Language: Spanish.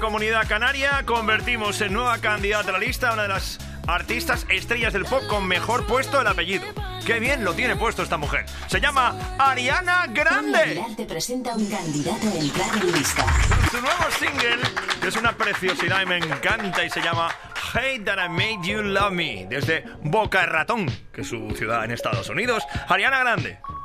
Comunidad Canaria convertimos en nueva candidata a la lista a una de las artistas estrellas del pop con mejor puesto el apellido. ¡Qué bien lo tiene puesto esta mujer! Se llama Ariana Grande. Aguilar te presenta un candidato a entrar en lista. Su nuevo single, que es una preciosidad y me encanta, y se llama Hate That I Made You Love Me, desde Boca Ratón, que es su ciudad en Estados Unidos. Ariana Grande.